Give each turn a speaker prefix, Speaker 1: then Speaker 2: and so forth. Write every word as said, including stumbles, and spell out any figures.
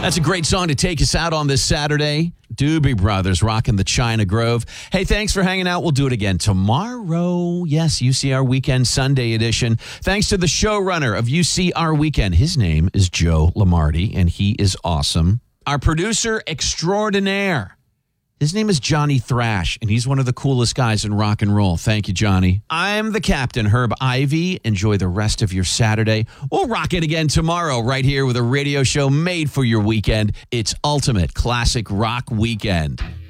Speaker 1: That's a great song to take us out on this Saturday. Doobie Brothers rocking the China Grove. Hey, thanks for hanging out. We'll do it again tomorrow. Yes, U C R Weekend Sunday edition. Thanks to the showrunner of U C R Weekend. His name is Joe Lamardi, and he is awesome. Our producer extraordinaire. His name is Johnny Thrash, and he's one of the coolest guys in rock and roll. Thank you, Johnny. I'm the captain, Herb Ivy. Enjoy the rest of your Saturday. We'll rock it again tomorrow right here with a radio show made for your weekend. It's Ultimate Classic Rock Weekend.